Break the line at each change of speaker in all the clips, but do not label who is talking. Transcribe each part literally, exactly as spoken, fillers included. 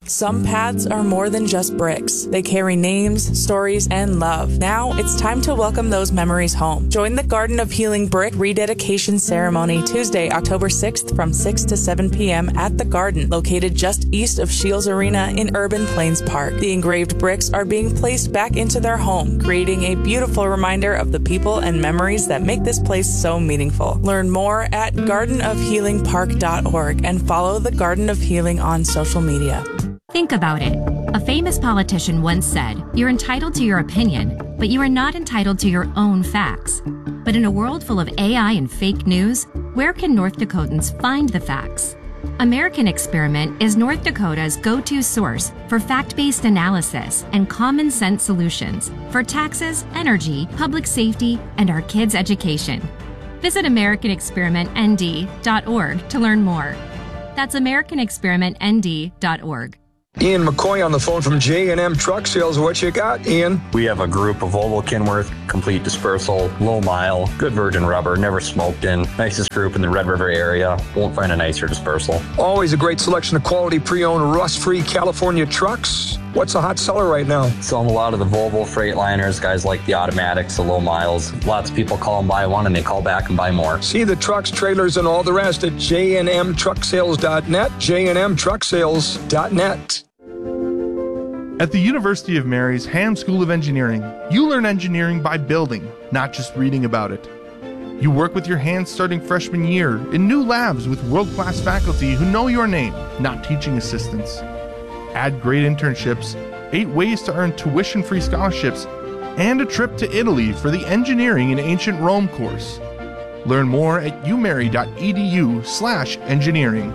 Some paths are more than just bricks. They carry names, stories, and love. Now it's time to welcome those memories home. Join the Garden of Healing Brick Rededication Ceremony Tuesday, October sixth from six to seven p.m. at the Garden, located just east of Shields Arena in Urban Plains Park. The engraved bricks are being placed back into their home, creating a beautiful reminder of the people and memories that make this place so meaningful. Learn more at garden of healing park dot org and follow the Garden of Healing on social media.
Think about it. A famous politician once said, "You're entitled to your opinion, but you are not entitled to your own facts." But in a world full of A I and fake news, where can North Dakotans find the facts? American Experiment is North Dakota's go-to source for fact-based analysis and common sense solutions for taxes, energy, public safety, and our kids' education. Visit american experiment n d dot org to learn more. That's american experiment n d dot org.
Ian McCoy on the phone from J and M Truck Sales. What you got, Ian?
We have a group of Volvo Kenworth, complete dispersal, low mile, good virgin rubber, never smoked in. Nicest group in the Red River area. Won't find a nicer dispersal.
Always a great selection of quality pre-owned, rust-free California trucks. What's a hot seller right now?
Selling a lot of the Volvo Freightliners, guys like the automatics, the low miles. Lots of people call and buy one and they call back and buy more.
See the trucks, trailers, and all the rest at j n m truck sales dot net, j n m truck sales dot net.
At the University of Mary's Ham School of Engineering, you learn engineering by building, not just reading about it. You work with your hands starting freshman year in new labs with world-class faculty who know your name, not teaching assistants. Add great internships, eight ways to earn tuition-free scholarships, and a trip to Italy for the Engineering in Ancient Rome course. Learn more at u mary dot e d u slash engineering.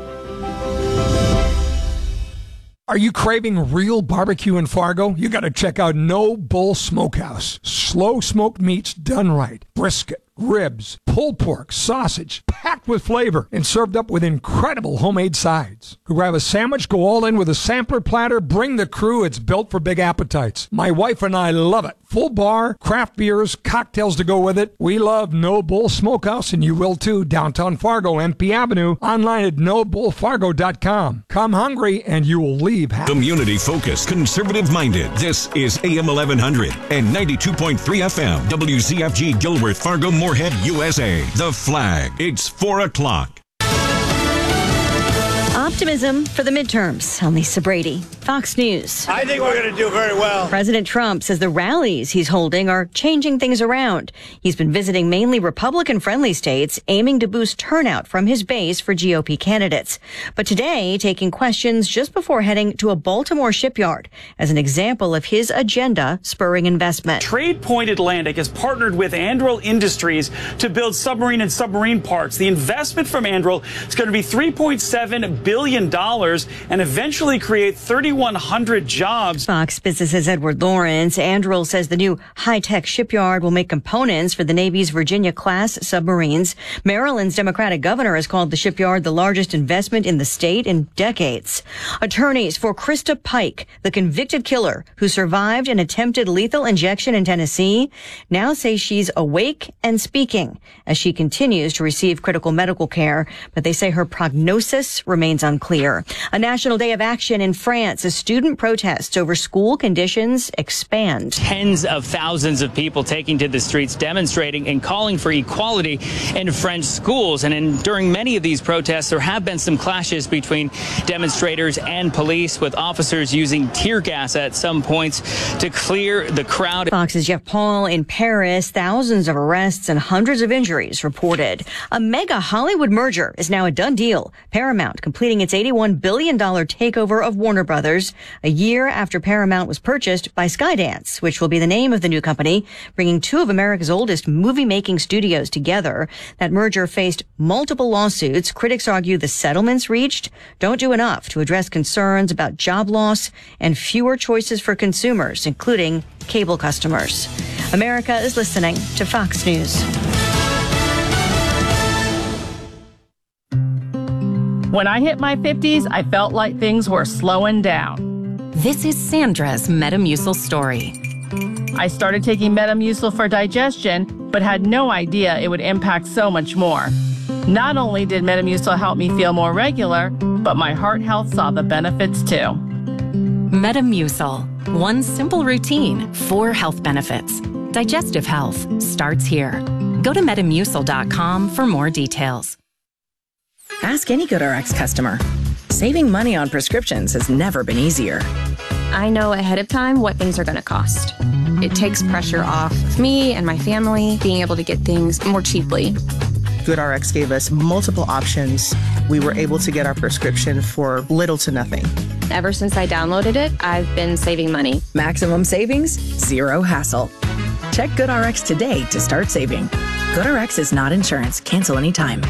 Are you craving real barbecue in Fargo? You got to check out No Bull Smokehouse. Slow smoked meats done right. Brisket, ribs, pulled pork, sausage, packed with flavor and served up with incredible homemade sides. Grab a sandwich, go all in with a sampler platter, bring the crew. It's built for big appetites. My wife and I love it. Full bar, craft beers, cocktails to go with it. We love No Bull Smokehouse, and you will too. Downtown Fargo, M P Avenue. Online at no bull fargo dot com. Come hungry and you will leave happy.
Community-focused, conservative-minded. This is A M eleven hundred and ninety-two point three F M. W Z F G Gilworth, Fargo, Moorhead, U S A. The Flag. It's four o'clock.
Optimism for the midterms. I'm Lisa Brady, Fox News.
I think we're going to do very well.
President Trump says the rallies he's holding are changing things around. He's been visiting mainly Republican-friendly states, aiming to boost turnout from his base for G O P candidates. But today, taking questions just before heading to a Baltimore shipyard as an example of his agenda spurring investment.
Trade Point Atlantic has partnered with Anduril Industries to build submarine and submarine parts. The investment from Anduril is going to be three point seven billion dollars and eventually create thirty-one hundred jobs.
Fox Business's Edward Lawrence. Anduril says the new high-tech shipyard will make components for the Navy's Virginia-class submarines. Maryland's Democratic governor has called the shipyard the largest investment in the state in decades. Attorneys for Krista Pike, the convicted killer who survived an attempted lethal injection in Tennessee, now say she's awake and speaking as she continues to receive critical medical care, but they say her prognosis remains unclear. A national day of action in France as student protests over school conditions expand.
Tens of thousands of people taking to the streets demonstrating and calling for equality in French schools. And in, during many of these protests, there have been some clashes between demonstrators and police, with officers using tear gas at some points to clear the crowd.
Fox's Jeff Paul in Paris. Thousands of arrests and hundreds of injuries reported. A mega Hollywood merger is now a done deal. Paramount completing its eighty-one billion dollars takeover of Warner Brothers a year after Paramount was purchased by Skydance, which will be the name of the new company, bringing two of America's oldest movie-making studios together. That merger faced multiple lawsuits. Critics argue the settlements reached don't do enough to address concerns about job loss and fewer choices for consumers, including cable customers. America is listening to Fox News.
When I hit my fifties, I felt like things were slowing down.
This is Sandra's Metamucil story.
I started taking Metamucil for digestion, but had no idea it would impact so much more. Not only did Metamucil help me feel more regular, but but my heart health saw the benefits too.
Metamucil. One simple routine, four health benefits. Digestive health starts here. Go to metamucil dot com for more details.
Ask any GoodRx customer. Saving money on prescriptions has never been easier.
I know ahead of time what things are going to cost. It takes pressure off of me and my family being able to get things more cheaply.
GoodRx gave us multiple options. We were able to get our prescription for little to nothing.
Ever since I downloaded it, I've been saving money.
Maximum savings, zero hassle. Check GoodRx today to start saving. GoodRx is not insurance. Cancel anytime.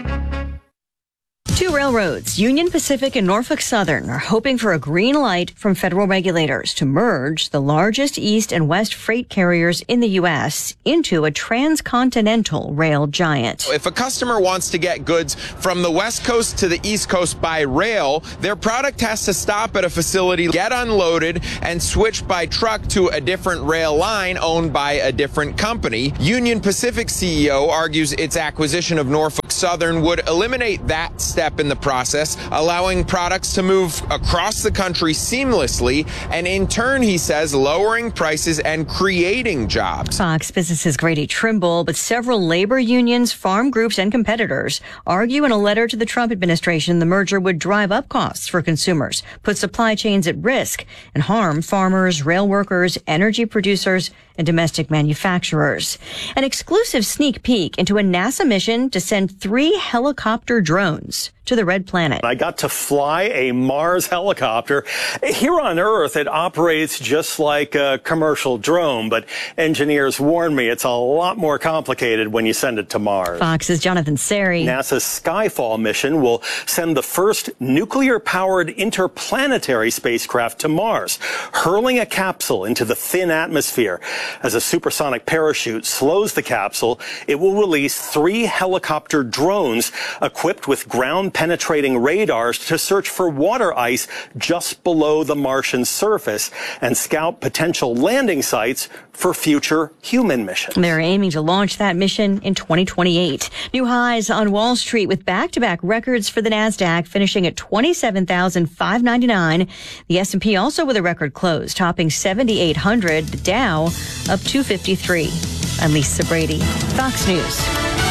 Two railroads, Union Pacific and Norfolk Southern, are hoping for a green light from federal regulators to merge the largest east and west freight carriers in the U S into a transcontinental rail giant.
If a customer wants to get goods from the West Coast to the East Coast by rail, their product has to stop at a facility, get unloaded, and switch by truck to a different rail line owned by a different company. Union Pacific C E O argues its acquisition of Norfolk Southern would eliminate that step in the process, allowing products to move across the country seamlessly, and in turn, he says, lowering prices and creating jobs.
Fox Business's Grady Trimble, but several labor unions, farm groups, and competitors argue in a letter to the Trump administration the merger would drive up costs for consumers, put supply chains at risk, and harm farmers, rail workers, energy producers, and domestic manufacturers. An exclusive sneak peek into a NASA mission to send three helicopter drones to the Red Planet.
I got to fly a Mars helicopter. Here on Earth, it operates just like a commercial drone, but engineers warn me it's a lot more complicated when you send it to Mars.
Fox's Jonathan Seri.
NASA's Skyfall mission will send the first nuclear-powered interplanetary spacecraft to Mars, hurling a capsule into the thin atmosphere. As a supersonic parachute slows the capsule, it will release three helicopter drones equipped with ground penetrating radars to search for water ice just below the Martian surface and scout potential landing sites for future human missions.
They're aiming to launch that mission in twenty twenty-eight. New highs on Wall Street with back-to-back records for the NASDAQ, finishing at twenty-seven thousand five hundred ninety-nine. The S and P also with a record close, topping seventy-eight hundred. The Dow up two fifty-three. I'm Lisa Brady, Fox News.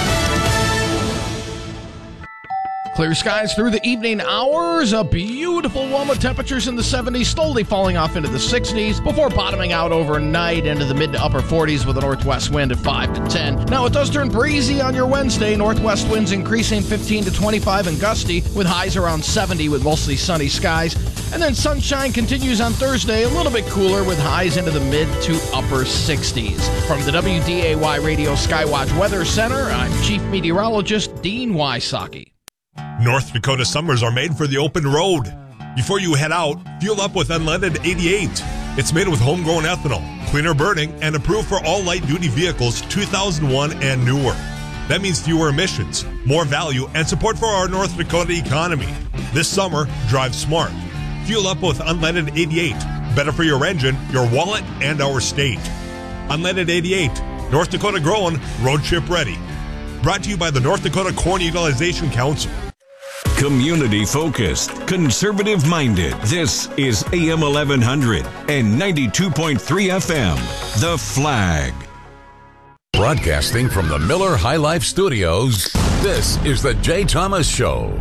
Clear skies through the evening hours. A beautiful one with temperatures in the seventies, slowly falling off into the sixties before bottoming out overnight into the mid to upper forties with a northwest wind at five to ten. Now it does turn breezy on your Wednesday. Northwest winds increasing fifteen to twenty-five and gusty with highs around seventy with mostly sunny skies. And then sunshine continues on Thursday, a little bit cooler with highs into the mid to upper sixties. From the W D A Y Radio Skywatch Weather Center, I'm Chief Meteorologist Dean Wysocki.
North Dakota summers are made for the open road. Before you head out, fuel up with Unleaded eighty-eight. It's made with homegrown ethanol, cleaner burning, and approved for all light-duty vehicles two thousand one and newer. That means fewer emissions, more value, and support for our North Dakota economy. This summer, drive smart. Fuel up with Unleaded eighty-eight. Better for your engine, your wallet, and our state. Unleaded eighty-eight. North Dakota grown, road trip ready. Brought to you by the North Dakota Corn Utilization Council.
Community focused, conservative minded. This is A M eleven hundred and ninety-two point three F M. The Flag.
Broadcasting from the Miller High Life Studios, this is the Jay Thomas Show.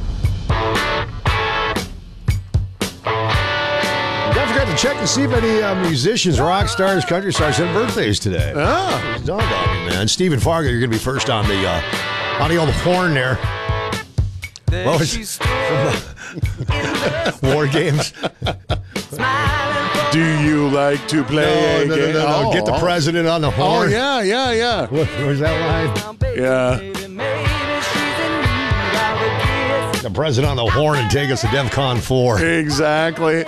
Don't forget to check to see if any uh, musicians, rock stars, country stars have birthdays today. Oh, it's dog on me, man. Stephen Fargo, you're going to be first on the uh, on the old horn there. What was War Games?
Do you like to play
no,
a
no,
game?
no, no, no.
Oh,
Get the president on the horn.
Oh, yeah, yeah, yeah.
What, where's that line?
Yeah.
The president on the horn and take us to DEFCON four.
Exactly.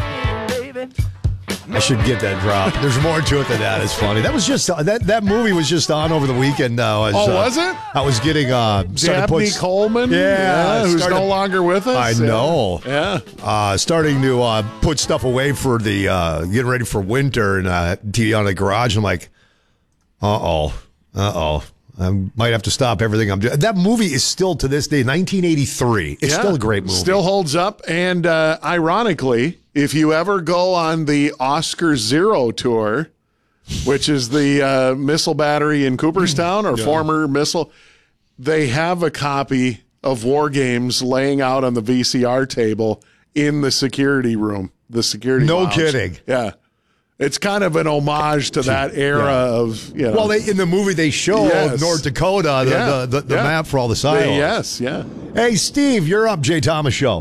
I should get that drop. There's more to it than that. It's funny. That was just uh, that that movie was just on over the weekend. Uh, was,
oh,
uh,
was it?
I was getting uh,
Dabney put, Coleman.
Yeah,
yeah who's
started,
no longer with us.
I know.
Yeah,
uh, starting to uh, put stuff away for the uh, getting ready for winter and uh, T V on the garage. I'm like, uh oh, uh oh. I might have to stop everything I'm doing. That movie is still, to this day, nineteen eighty-three. It's
Yeah,
still a great movie.
Still holds up. And uh, ironically, if you ever go on the Oscar Zero tour, which is the uh, missile battery in Cooperstown or
Yeah.
former missile, they have a copy of War Games laying out on the V C R table in the security room, the security
No
lounge.
kidding.
Yeah. It's kind of an homage to that era
Yeah.
of, you know.
Well, they, in the movie, they show
Yes.
North Dakota, the,
Yeah.
the, the, the
Yeah.
map for all the silos.
Yes, yeah.
Hey, Steve, you're up, Jay Thomas Show.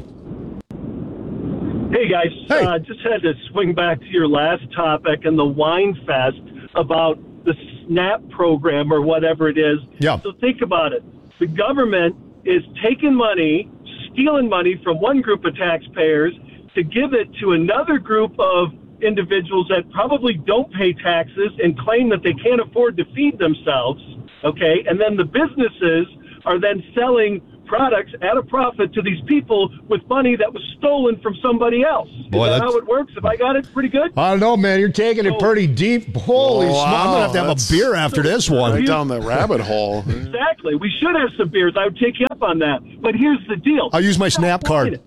Hey, guys. Hey. Uh, just had to swing back to your last topic and the Wine Fest about the SNAP program or whatever it is.
Yeah.
So think about it. The government is taking money, stealing money from one group of taxpayers to give it to another group of individuals that probably don't pay taxes and claim that they can't afford to feed themselves, okay? And then the businesses are then selling products at a profit to these people with money that was stolen from somebody else.
Boy,
Is that
that's-
how it works? Have I got it pretty good?
I don't know, man. You're taking it pretty deep. Holy
Oh,
smokes. I'm going to have to have
that's-
a beer after this one.
Right down the rabbit hole.
Exactly. We should have some beers. I would take you up on that. But here's the deal.
I'll use my Snap card.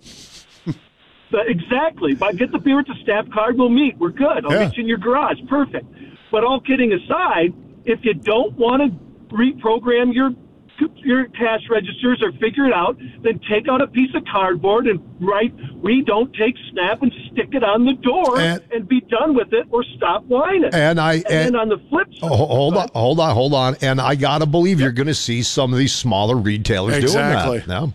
But exactly. If I get the beer at the Snap card, we'll meet. We're good. I'll
Yeah.
get you in your garage. Perfect. But all kidding aside, if you don't want to reprogram your your cash registers or figure it out, then take out a piece of cardboard and write, we don't take SNAP, and stick it on the door
And-
and, be done with it, or stop whining.
And I
and,
and,
then on the flip side,
oh, hold on, hold on, hold on. And I got to believe you're going to see some of these smaller retailers
Exactly.
doing that. No?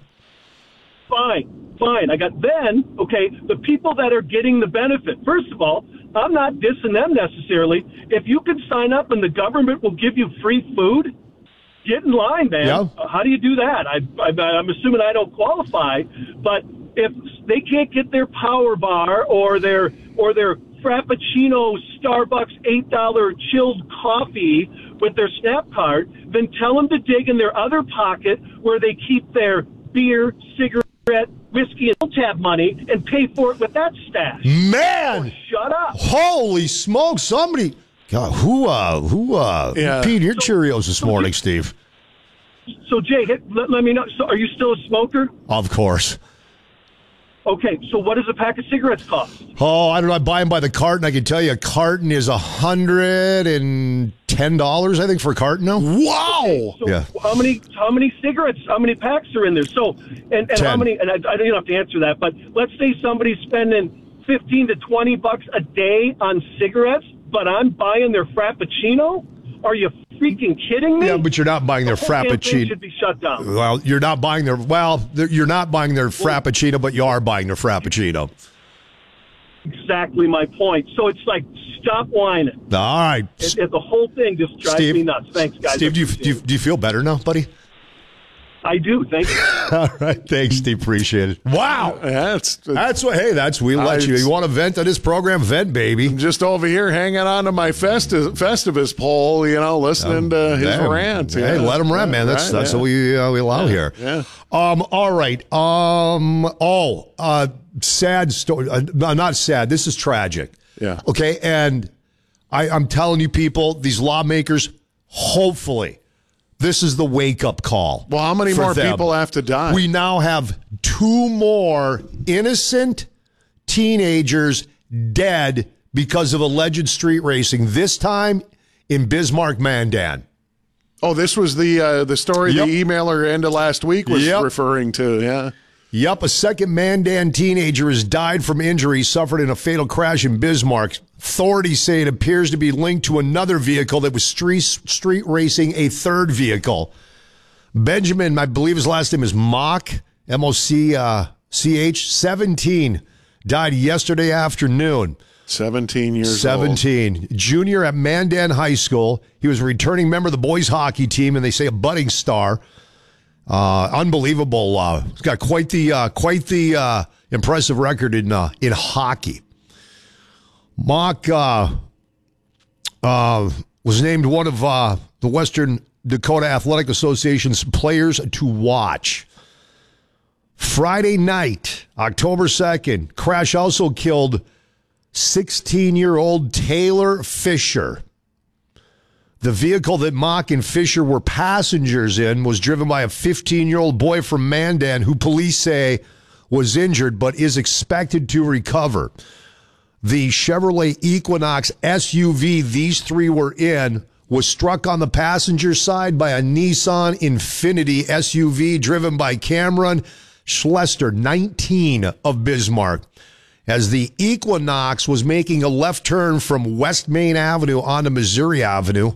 fine, fine. I got then, okay, the people that are getting the benefit. First of all, I'm not dissing them necessarily. If you can sign up and the government will give you free food, get in line, man.
Yeah.
Uh, How do you do that? I, I, I'm assuming I don't qualify, but if they can't get their Power Bar or their or their Frappuccino Starbucks eight dollar chilled coffee with their SNAP card, then tell them to dig in their other pocket where they keep their beer, cigarette, whiskey, and tab money and pay for it with that stash.
Man!
Oh, shut up.
Holy smoke, somebody. God, who, uh, who, uh,
Yeah.
peed your Cheerios this morning, Steve?
So, Jay, hit, let, let me know. So, are you still a smoker?
Of course.
Okay, so what does a pack of cigarettes cost?
Oh, I don't know. I buy them by the carton. I can tell you a carton is one hundred ten dollars, I think, for a carton now.
Wow!
So
Yeah.
how many how many cigarettes, how many packs are in there? So, and, and how
Ten.
many, and I, I don't even have to answer that, but let's say somebody's spending fifteen to twenty bucks a day on cigarettes, but I'm buying their Frappuccino? Are you freaking kidding me?
Yeah, but you're not buying their
The whole damn thing
Frappuccino.
should be shut down.
Well, you're not buying their, well, they're- you're not buying their Frappuccino, but you are buying their Frappuccino.
Exactly my point. So it's like, stop whining.
All right.
It, it, the whole thing just drives
Steve,
me nuts. Thanks, guys.
Steve, do you, do, you, do you feel better now, buddy?
I do. Thank you.
All right. Thanks, Steve. Appreciate it. Wow.
That's
That's what, hey, that's, we let
I-
you. You want to vent on this program? Vent, baby.
I'm just over here hanging on to my Festi- Festivus pole, you know, listening to his
Damn.
rant.
Hey,
yeah.
let him rant, man. That's
Right,
that's
yeah.
what we uh, we allow
Yeah,
here.
yeah.
Um. All right. Um. Oh. Uh. Sad story. Uh, no, not sad. This is tragic.
Yeah.
Okay. And I, I'm telling you, people, these lawmakers, hopefully, this is the wake up call.
Well, how many
for
more
them.
people have to die?
We now have two more innocent teenagers dead because of alleged street racing. This time in Bismarck, Mandan.
Oh, this was the uh, the story
Yep.
the emailer end of last week was
Yep.
referring to. Yeah.
Yep, a second Mandan teenager has died from injuries suffered in a fatal crash in Bismarck. Authorities say it appears to be linked to another vehicle that was street, street racing a third vehicle. Benjamin, I believe his last name is Mock, M O C C H, seventeen, died yesterday afternoon.
seventeen years
seventeen.
old.
Junior at Mandan High School. He was a returning member of the boys hockey team, and they say a budding star. Uh, unbelievable. Uh, he's got quite the uh, quite the uh, impressive record in uh, in hockey. Mock uh, uh, was named one of uh, the Western Dakota Athletic Association's players to watch. Friday night, October second, crash also killed sixteen-year-old Taylor Fisher. The vehicle that Mock and Fisher were passengers in was driven by a fifteen-year-old boy from Mandan who police say was injured but is expected to recover. The Chevrolet Equinox S U V these three were in was struck on the passenger side by a Nissan Infiniti S U V driven by Cameron Schlester, nineteen, of Bismarck. As the Equinox was making a left turn from West Main Avenue onto Missouri Avenue,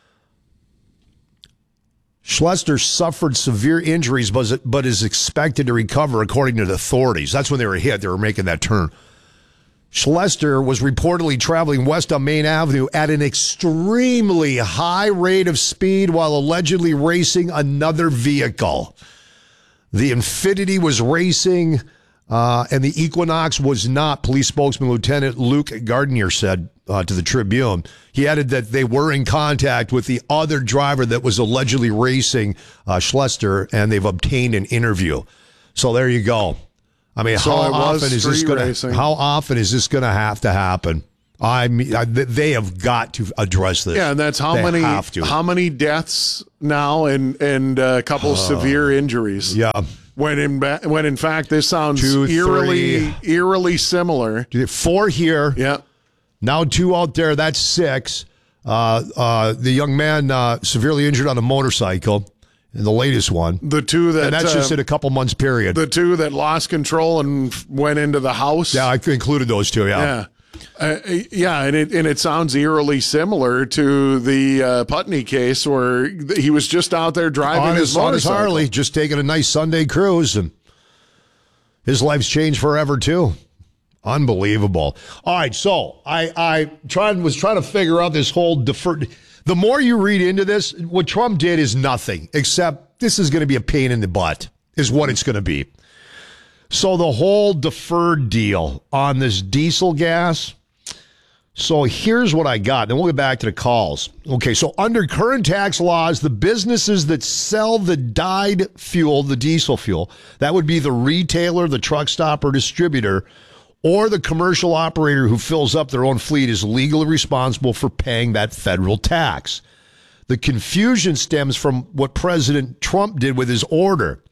Schlester suffered severe injuries but, but is expected to recover, according to the authorities. That's when they were hit. They were making that turn. Schlester was reportedly traveling west on Main Avenue at an extremely high rate of speed while allegedly racing another vehicle. The Infiniti was racing, uh, and the Equinox was not, police spokesman Lieutenant Luke Gardner said uh, to the Tribune. He added that they were in contact with the other driver that was allegedly racing uh, Schlester, and they've obtained an interview. So there you go. I mean,
so
how often is this going to how often is this going to have to happen? I mean, I, they have got to address this.
Yeah, and that's how
they
many
have to.
how many deaths now, and and a couple
uh,
severe injuries.
Yeah.
When in when in fact this sounds
Two,
eerily
three.
eerily similar.
Four here.
Yeah.
Now two out there. That's six. Uh, uh, the young man uh, severely injured on a motorcycle. The latest one.
The two that...
And that's just
uh,
in a couple months period.
The two that lost control and went into the house.
Yeah, I included those two, yeah.
Yeah, uh, yeah and, it, and it sounds eerily similar to the uh, Putney case where he was just out there driving
on
his,
his, on his
motorcycle.
Harley, just taking a nice Sunday cruise, and his life's changed forever, too. Unbelievable. All right, so I, I tried was trying to figure out this whole deferred... The more you read into this, what Trump did is nothing, except this is going to be a pain in the butt, is what it's going to be. So the whole deferred deal on this diesel gas. So here's what I got, and we'll get back to the calls. Okay, so under current tax laws, the businesses that sell the dyed fuel, the diesel fuel, that would be the retailer, the truck stop or distributor, or the commercial operator who fills up their own fleet, is legally responsible for paying that federal tax. The confusion stems from what President Trump did with his order.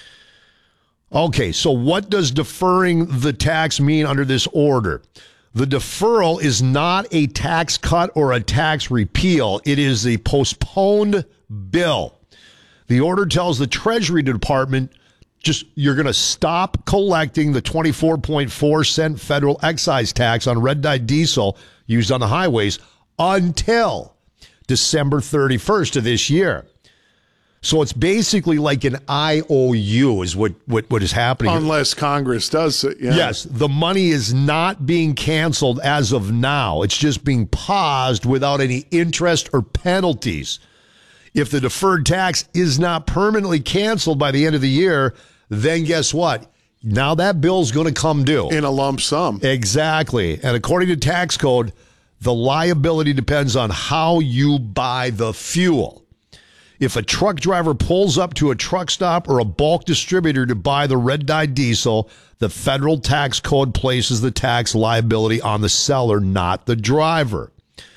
Okay, so what does deferring the tax mean under this order? The deferral is not a tax cut or a tax repeal. It is a postponed bill. The order tells the Treasury Department just you're going to stop collecting the twenty-four point four cent federal excise tax on red-dyed diesel used on the highways until December thirty-first of this year. So it's basically like an I O U is what, what, what is happening.
Unless Congress does it, yeah.
Yes, the money is not being canceled as of now. It's just being paused without any interest or penalties. If the deferred tax is not permanently canceled by the end of the year, then guess what? Now that bill's going to come due.
In a lump sum.
Exactly. And according to tax code, the liability depends on how you buy the fuel. If a truck driver pulls up to a truck stop or a bulk distributor to buy the red-dyed diesel, the federal tax code places the tax liability on the seller, not the driver.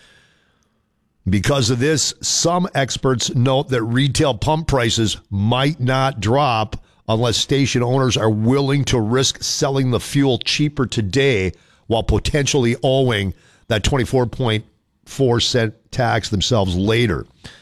Because of this, some experts note that retail pump prices might not drop unless station owners are willing to risk selling the fuel cheaper today while potentially owing that twenty-four point four cent tax themselves later.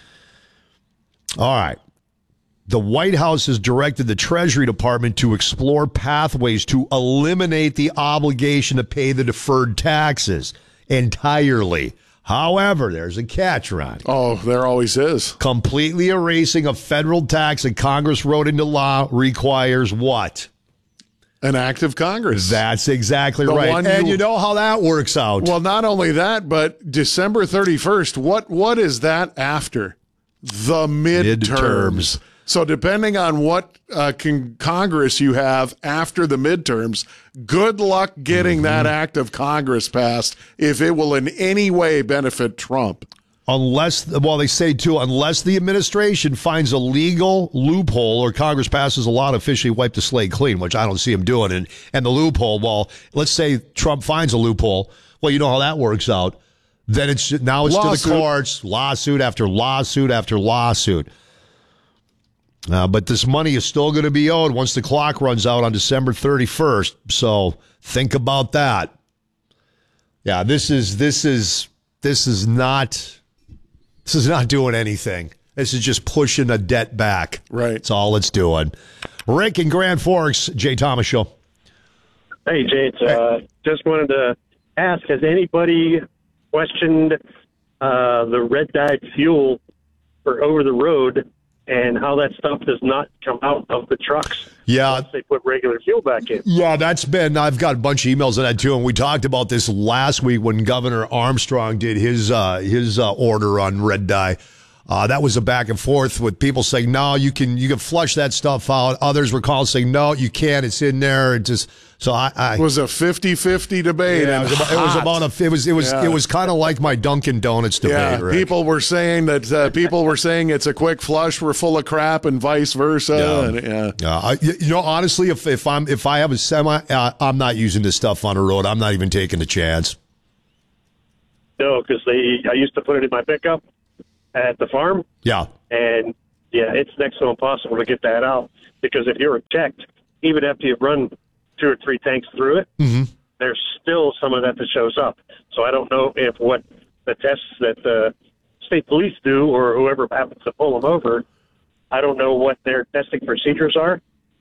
All right. The White House has directed the Treasury Department to explore pathways to eliminate the obligation to pay the deferred taxes entirely. However, there's a catch, Ron.
Oh, there always is.
Completely erasing a federal tax that Congress wrote into law requires what?
An act of Congress.
That's exactly
The
right.
one
And
you-
you know how that works out.
Well, not only that, but December thirty-first, what what is that after? The midterms.
Midterms.
So depending on what uh, con- Congress you have after the midterms, good luck getting mm-hmm. that act of Congress passed if it will in any way benefit Trump.
Unless, well, they say, too, unless the administration finds a legal loophole or Congress passes a law to officially wipe the slate clean, which I don't see them doing. And, and the loophole, well, let's say Trump finds a loophole. Well, you know how that works out. Then it's now it's lawsuit. to the courts, lawsuit after lawsuit after lawsuit. Uh, but this money is still going to be owed once the clock runs out on December thirty-first. So think about that. Yeah, this is this is this is not this is not doing anything. This is just pushing the debt back.
Right.
That's all it's doing. Rick in Grand Forks, Jay Thomas Show.
Hey, Jay. Uh, just wanted to ask, has anybody questioned uh, the red dyed fuel for over the road and how that stuff does not come out of the trucks?
Yeah.
Once they put regular fuel back in.
Yeah, that's been, I've got a bunch of emails on that too, and we talked about this last week when Governor Armstrong did his uh, his uh, order on red dye. Uh, that was a back and forth with people saying, no, you can you can flush that stuff out. Others were calling saying, no, you can't. It's in there. It just so I, I
it was a fifty-fifty debate.
Yeah, it, was about, it was about a it was it was yeah. it was kind of like my Dunkin' Donuts debate.
Yeah,
Rick.
people were saying that uh, people were saying it's a quick flush. We're full of crap, and vice versa.
Yeah,
and, yeah.
yeah. I, you know, honestly, if if I'm if I have a semi, uh, I'm not using this stuff on the road. I'm not even taking the chance.
No, because they I used to put it in my pickup at the farm.
Yeah.
And, yeah, it's next to impossible to get that out because if you're checked, even after you've run two or three tanks through it,
mm-hmm.
there's still some of that that shows up. So I don't know if what the tests that the state police do or whoever happens to pull them over, I don't know what their testing procedures are.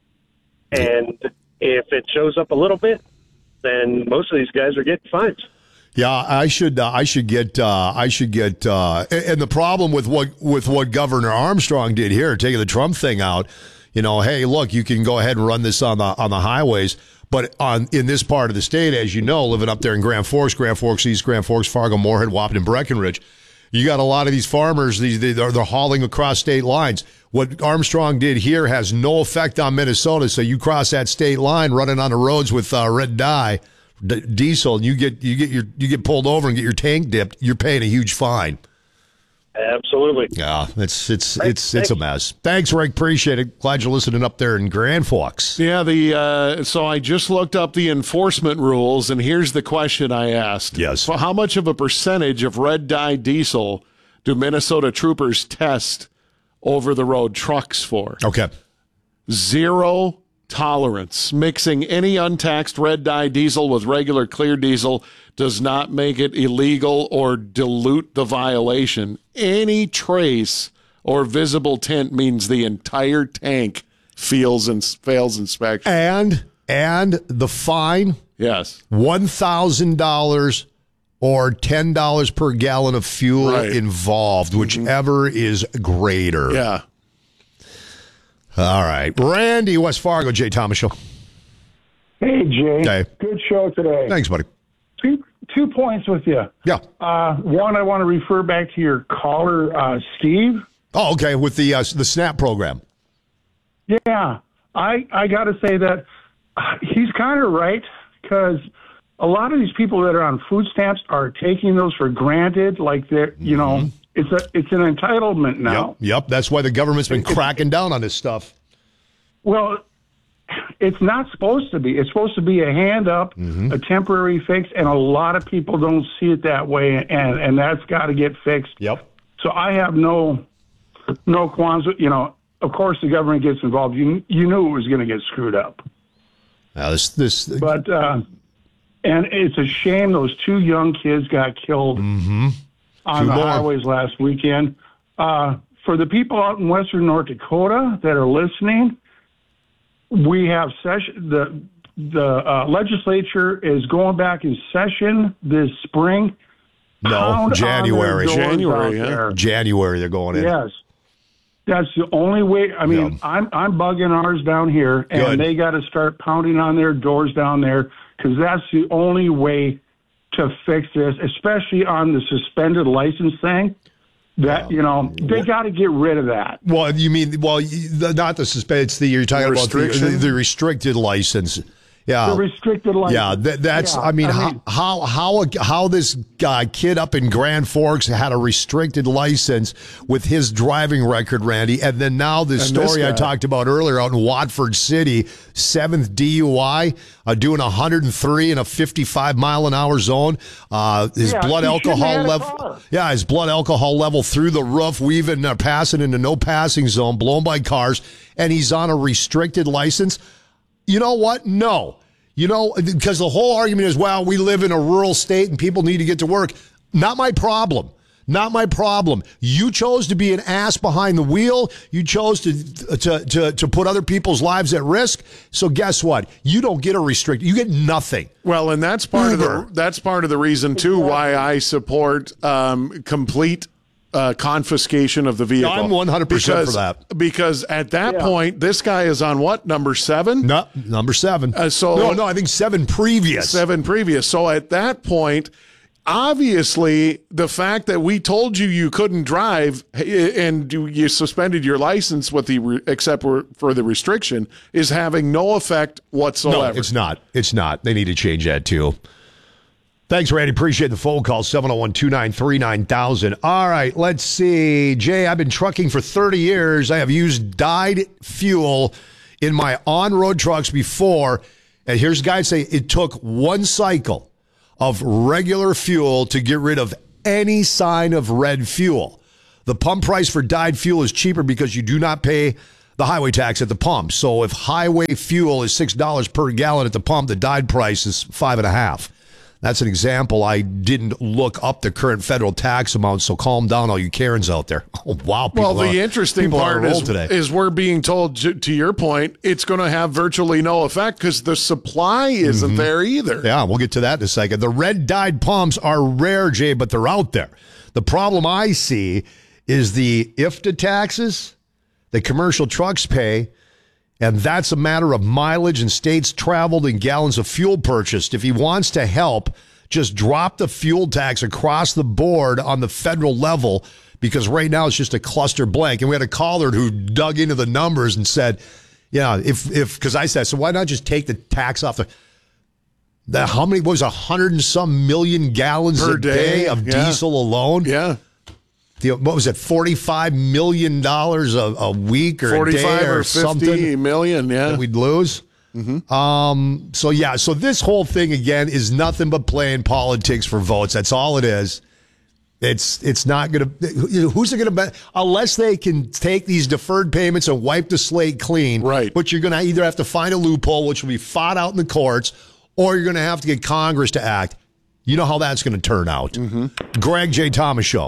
And if it shows up a little bit, then most of these guys are getting fines.
Yeah, I should. Uh, I should get. Uh, I should get. Uh, and the problem with what with what Governor Armstrong did here, taking the Trump thing out, you know, hey, look, you can go ahead and run this on the on the highways, but on in this part of the state, as you know, living up there in Grand Forks, Grand Forks East, Grand Forks, Fargo, Moorhead, Wahpeton, and Breckenridge, you got a lot of these farmers. These they're, they're hauling across state lines. What Armstrong did here has no effect on Minnesota. So you cross that state line, running on the roads with uh, red dye. D- diesel, and you get you get your you get pulled over and get your tank dipped, you're paying a huge fine.
Absolutely.
Yeah, it's it's Thanks. it's it's a mess. Thanks, Rick. Appreciate it. Glad you're listening up there in Grand Forks.
Yeah, the uh, so I just looked up the enforcement rules, and here's the question I asked.
Yes.
How much of a percentage of red dye diesel do Minnesota troopers test over the road trucks for?
Okay.
Zero tolerance. Mixing any untaxed red dye diesel with regular clear diesel does not make it illegal or dilute the violation. Any trace or visible tint means the entire tank fails and fails inspection.
And and the fine,
yes,
one thousand dollars or ten dollars per gallon of fuel
right.
involved, whichever mm-hmm. is greater.
Yeah.
All right. Randy, West Fargo, Jay Thomas Show.
Hey, Jay.
Hey.
Good show today.
Thanks, buddy.
Two, two points with you.
Yeah.
Uh, one, I want to refer back to your caller, uh, Steve.
Oh, okay, with the uh, the SNAP program.
Yeah. I, I got to say that uh, he's kind of right because a lot of these people that are on food stamps are taking those for granted, like they're, mm-hmm. you know, It's a it's an entitlement now.
Yep, yep. That's why the government's been cracking down on this stuff.
Well, it's not supposed to be. It's supposed to be a hand up, mm-hmm. a temporary fix, and a lot of people don't see it that way, and, and that's got to get fixed.
Yep.
So I have no no qualms. You know, of course, the government gets involved. You you knew it was going to get screwed up.
Now this this.
But uh, and it's a shame those two young kids got killed.
Mm-hmm.
On
Two
the
more.
highways last weekend. Uh, for the people out in western North Dakota that are listening, we have session. The the uh, legislature is going back in session this spring.
No,
Pound
January.
January.
Yeah. January they're going in.
Yes. That's the only way. I mean, yeah. I'm I'm bugging ours down here, and
Good.
they got to start pounding on their doors down there because that's the only way to fix this, especially on the suspended license thing. That you know they got to get rid of that.
Well, you mean well, you- the, not the suspended. It's the you're talking about the, the, the restricted license. Yeah,
the restricted license.
Yeah, that, that's.
Yeah,
I mean,
I mean
how how how how this guy kid up in Grand Forks had a restricted license with his driving record, Randy, and then now this
And this
story I
guy.
talked about earlier out in Watford City, seventh D U I, uh, doing one hundred three in a fifty-five mile an hour zone. Uh, his
Yeah,
blood
he shouldn't
alcohol
have a
level.
car.
Yeah, his blood alcohol level through the roof, weaving, uh, passing into no passing zone, blown by cars, and he's on a restricted license. You know what? No. You know, because the whole argument is, well, we live in a rural state and people need to get to work. Not my problem. Not my problem. You chose to be an ass behind the wheel. You chose to to to, to put other people's lives at risk. So guess what? You don't get a restrict. You get nothing.
Well, and that's part
Uber.
of the that's part of the reason too why I support um, complete uh, confiscation of the vehicle.
I'm one hundred percent for
Because-
that.
Because at that
Yeah.
point, this guy is on what, number seven?
No, number seven.
Uh, so
no, no, I think seven previous.
Seven previous. So at that point, obviously, the fact that we told you you couldn't drive eh, and you you suspended your license with the re- except for, for the restriction is having no effect
No,
whatsoever.
it's not. It's not. They need to change that too. Thanks, Randy. Appreciate the phone call. seven oh one, two nine three, nine thousand. All right, let's see. Jay, I've been trucking for thirty years. I have used dyed fuel in my on-road trucks before. And here's guys say it took one cycle of regular fuel to get rid of any sign of red fuel. The pump price for dyed fuel is cheaper because you do not pay the highway tax at the pump. So if highway fuel is six dollars per gallon at the pump, the dyed price is five and a half. That's an example. I didn't look up the current federal tax amount, so calm down, all you Karens out there. Oh, wow.
Well,
people
the
are-
interesting
people are on a
part
roll
is,
today.
is we're being told, to, to your point, it's going to have virtually no effect because the supply isn't
Mhm.
there either.
Yeah, we'll get to that in a second. The red dyed pumps are rare, Jay, but they're out there. The problem I see is the I F T A taxes that commercial trucks pay, and that's a matter of mileage and states traveled and gallons of fuel purchased. If he wants to help, just drop the fuel tax across the board on the federal level, because right now it's just a cluster blank. And we had a caller who dug into the numbers and said, yeah, if, if, because I said, so why not just take the tax off the, the how many, what was a hundred and some million gallons
Per
a day,
day,
of
yeah.
diesel alone?
Yeah.
The, what was it, forty-five million dollars a, a week or a
forty-five
day or,
or
something
fifty million, yeah.
that we'd lose?
Mm-hmm.
Um, so yeah, so this whole thing again is nothing but playing politics for votes. That's all it is. It's it's not going to. Who's it going to bet unless they can take these deferred payments and wipe the slate clean? Right. But you're going to either have to find a loophole, which will be fought out in the courts, or you're going to have to get Congress to act. You know how that's going to turn out. Mm-hmm. Greg J. Thomas Show.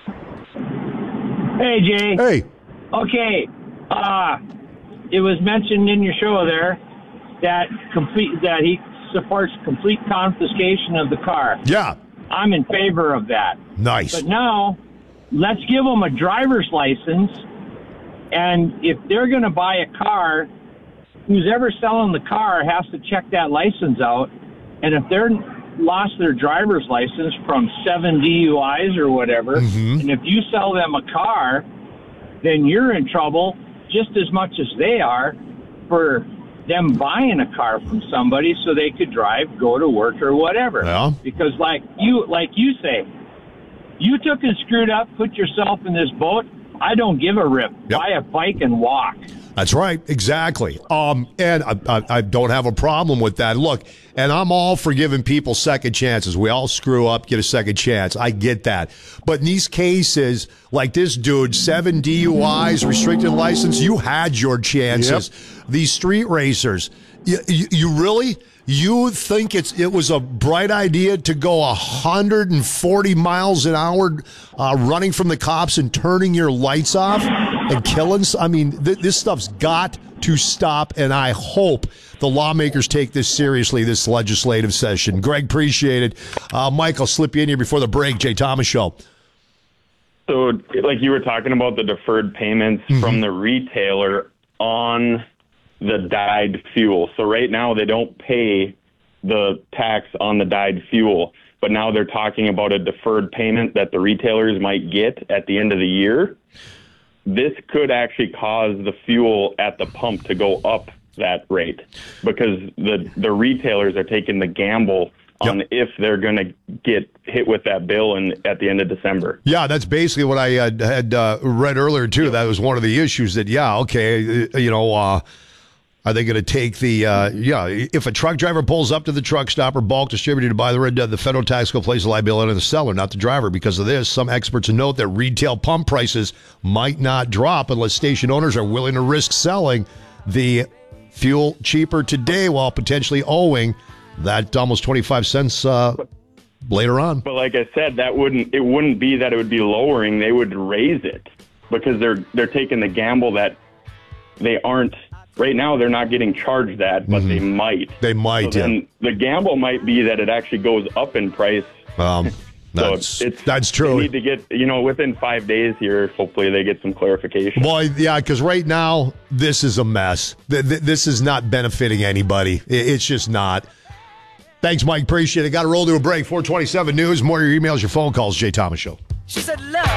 Hey, Jay.
Hey.
Okay. Uh, it was mentioned in your show there that complete that he supports complete confiscation of the car.
Yeah.
I'm in favor of that.
Nice.
But now, let's give them a driver's license, and if they're going to buy a car, who's ever selling the car has to check that license out, and if they're lost their driver's license from seven D U Is or whatever,
Mm-hmm.
and if you sell them a car, then you're in trouble just as much as they are for them buying a car from somebody so they could drive, go to work or whatever.
Yeah.
Because like you like you say, you took and screwed up, put yourself in this boat. I don't give a rip. Buy a bike and walk.
That's right, exactly. Um, and I, I, I don't have a problem with that. Look, and I'm all for giving people second chances. We all screw up, get a second chance. I get that. But in these cases, like this dude, seven D U Is, restricted license, you had your chances. Yep. These street racers, you, you, you really... You think it's it was a bright idea to go one hundred forty miles an hour uh, running from the cops and turning your lights off and killing? I mean, th- this stuff's got to stop, and I hope the lawmakers take this seriously this legislative session. Greg, appreciate it. Uh, Mike, I'll slip you in here before the break. Jay Thomas Show.
So, like you were talking about the deferred payments mm-hmm. from the retailer on the dyed fuel. So right now they don't pay the tax on the dyed fuel, but now they're talking about a deferred payment that the retailers might get at the end of the year. This could actually cause the fuel at the pump to go up that rate because the the retailers are taking the gamble on yep. if they're going to get hit with that bill in, at the end of December.
Yeah, that's basically what I had, had uh, read earlier, too. That was one of the issues that, yeah, okay, you know, uh, are they going to take the, uh, yeah, if a truck driver pulls up to the truck stop or bulk distributor to buy the red, uh, the federal tax will place a liability on the seller, not the driver. Because of this, some experts note that retail pump prices might not drop unless station owners are willing to risk selling the fuel cheaper today while potentially owing that almost twenty-five cents uh, later on.
But like I said, that wouldn't it wouldn't be that it would be lowering. They would raise it because they're they're taking the gamble that they aren't right now. They're not getting charged that, but mm-hmm. they might.
They might.
So
yeah.
then the gamble might be that it actually goes up in price.
Um,
so
that's
it's,
that's true.
They need to get you know within five days here. Hopefully, they get some clarification.
Well, yeah, because right now this is a mess. This is not benefiting anybody. It's just not. Thanks, Mike. Appreciate it. Got to roll to a break. four twenty-seven News. More of your emails, your phone calls. Jay Thomas Show.
She said, love.